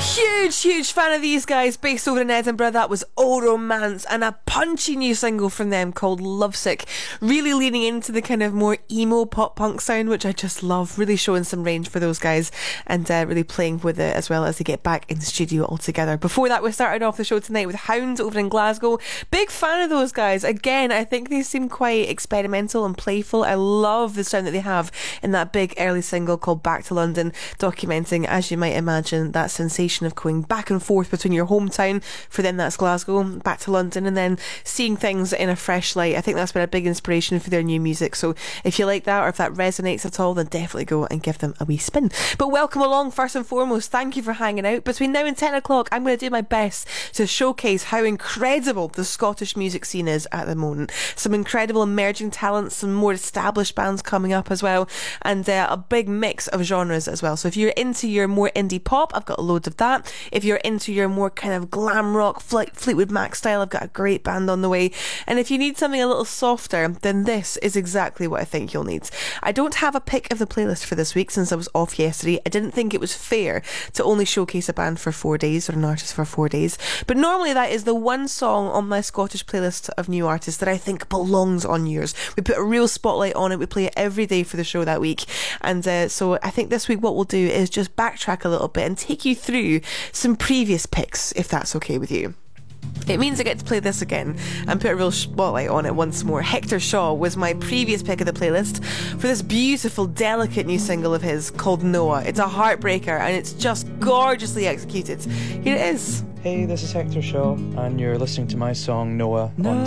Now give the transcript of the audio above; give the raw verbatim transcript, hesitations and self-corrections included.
Huge, huge fan of these guys, based over in Edinburgh. That was Oh Romance, and a punchy new single from them called Lovesick. Really leaning into the kind of more emo pop punk sound, which I just love. Really showing some range for those guys, and uh, really playing with it as well as they get back in the studio altogether. Before that, we started off the show tonight with Hound over in Glasgow. Big fan of those guys. Again, I think they seem quite experimental and playful. I love the sound that they have in that big early single called Back to London, documenting, as you might imagine, that sensation of going back and forth between your hometown, for them that's Glasgow, back to London, and then seeing things in a fresh light. I think that's been a big inspiration for their new music. So if you like that, or if that resonates at all, then definitely go and give them a wee spin. But welcome along first and foremost. Thank you for hanging out. Between now and ten o'clock, I'm going to do my best to showcase how incredible the Scottish music scene is at the moment. Some incredible emerging talents, some more established bands coming up as well, and uh, a big mix of genres as well. So if you're into your more indie pop, I've got loads of that. If you're into your more kind of glam rock, Fle- Fleetwood Mac style, I've got a great band on the way. And if you need something a little softer, then this is exactly what I think you'll need. I don't have a pick of the playlist for this week since I was off yesterday. I didn't think it was fair to only showcase a band for four days or an artist for four days. But normally that is the one song on my Scottish playlist of new artists that I think belongs on yours. We put a real spotlight on it. We play it every day for the show that week. And uh, so I think this week what we'll do is just backtrack a little bit and take you through some previous picks, if that's okay with you. It means I get to play this again and put a real spotlight on it once more. Hector Shaw was my previous pick of the playlist for this beautiful, delicate new single of his called Noah. It's a heartbreaker and it's just gorgeously executed. Here it is. Hey, this is Hector Shaw and you're listening to my song Noah on